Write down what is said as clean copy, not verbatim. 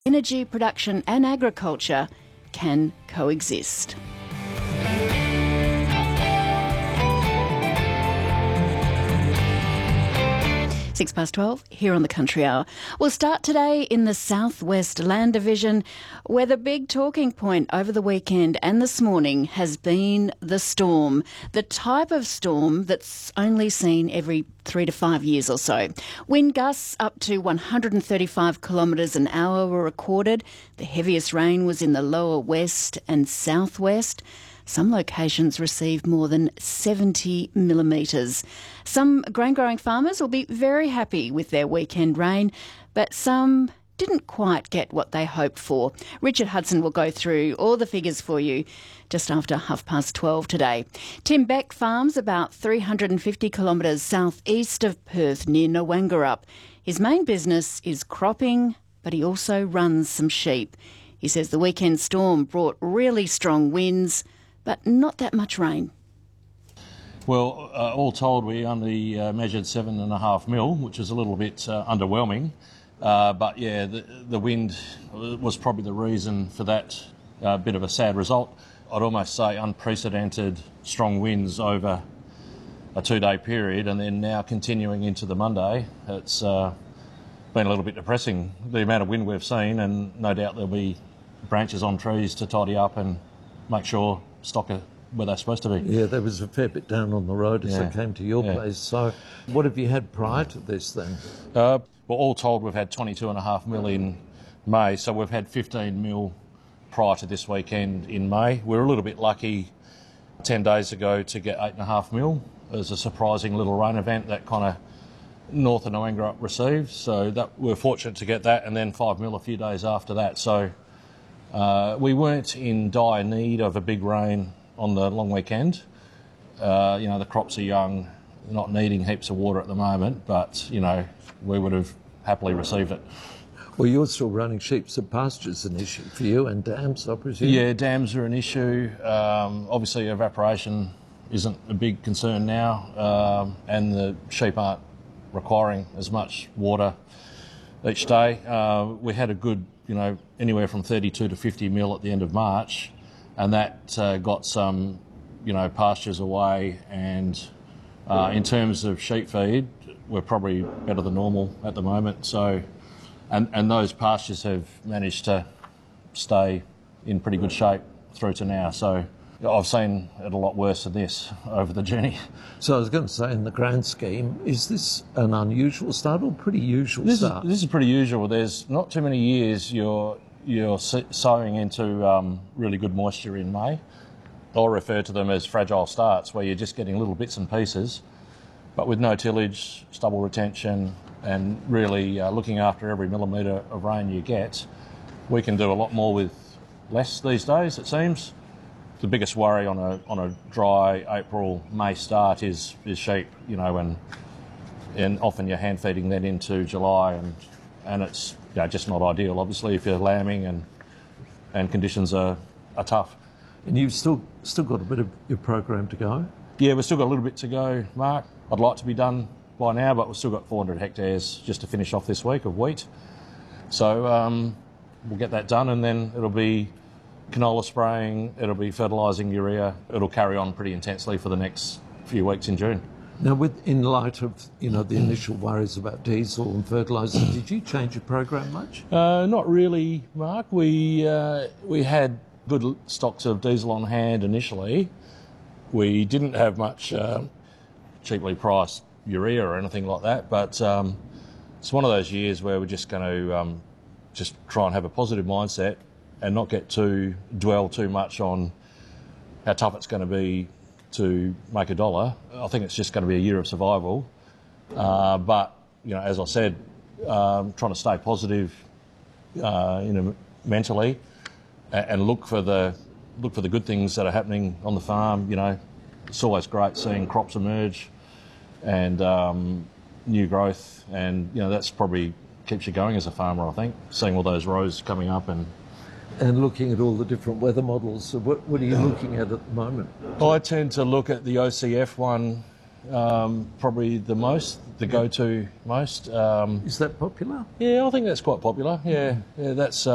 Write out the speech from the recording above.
Energy production and agriculture can coexist. 12 here on the Country Hour. We'll start today in the Southwest Land Division, where the big talking point over the weekend and this morning has been the storm, the type of storm that's only seen every 3 to 5 years or so. Wind gusts up to 135 kilometres an hour were recorded. The heaviest rain was in the lower west and southwest. Some locations received more than 70 millimetres. Some grain-growing farmers will be very happy with their weekend rain, but some didn't quite get what they hoped for. Richard Hudson will go through all the figures for you just after 12:30 today. Tim Beck farms about 350 kilometres southeast of Perth near Nowangarup. His main business is cropping, but he also runs some sheep. He says the weekend storm brought really strong winds, but not that much rain. Well, all told, we only measured 7.5 mil, which is a little bit underwhelming. But yeah, the wind was probably the reason for that bit of a sad result. I'd almost say unprecedented strong winds over a 2-day period, and then now continuing into the Monday. It's been a little bit depressing, the amount of wind we've seen, and no doubt there'll be branches on trees to tidy up and make sure stock are where they're supposed to be. Yeah, there was a fair bit down on the road as I came to your place. So what have you had prior to this then? Well, all told, we've had 22.5 mil in May, so we've had 15 mil prior to this weekend in May. We were a little bit lucky 10 days ago to get 8.5 mil. It was a surprising little rain event that kind of north of Nowangarup received, so that we're fortunate to get that, and then 5 mil a few days after that. So we weren't in dire need of a big rain on the long weekend. The crops are young, not needing heaps of water at the moment, but, we would have happily received it. Well, you're still running sheep, so pasture's an issue for you, and dams, I presume? Yeah, dams are an issue. Obviously, evaporation isn't a big concern now, and the sheep aren't requiring as much water each day. We had a good, anywhere from 32 to 50 mil at the end of March, and that got some, pastures away, and in terms of sheep feed, we're probably better than normal at the moment. So, and those pastures have managed to stay in pretty good shape through to now. So I've seen it a lot worse than this over the journey. So I was going to say, in the grand scheme, is this an unusual start or pretty usual start? This is pretty usual. There's not too many years you're sowing into really good moisture in May. I'll refer to them as fragile starts, where you're just getting little bits and pieces, but with no tillage, stubble retention, and really looking after every millimetre of rain you get, we can do a lot more with less these days, it seems. The biggest worry on a dry April, May start is sheep, and often you're hand feeding that into July, and it's just not ideal, obviously, if you're lambing and conditions are tough. And you've still got a bit of your program to go? Yeah, we've still got a little bit to go, Mark. I'd like to be done by now, but we've still got 400 hectares just to finish off this week of wheat. So we'll get that done, and then it'll be canola spraying, it'll be fertilising urea. It'll carry on pretty intensely for the next few weeks in June. Now, in light of the initial worries about diesel and fertiliser, did you change your program much? Not really, Mark. We had good stocks of diesel on hand initially. We didn't have much cheaply priced urea or anything like that, but it's one of those years where we're just going to just try and have a positive mindset and not dwell too much on how tough it's going to be to make a dollar. I think it's just going to be a year of survival. But, as I said, trying to stay positive mentally and look for the good things that are happening on the farm. It's always great seeing crops emerge and new growth, and that's probably keeps you going as a farmer, I think, seeing all those rows coming up and looking at all the different weather models. So what are you looking at the moment? I tend to look at the OCF one probably the go-to most. Is that popular? Yeah, I think that's quite popular. Yeah, that's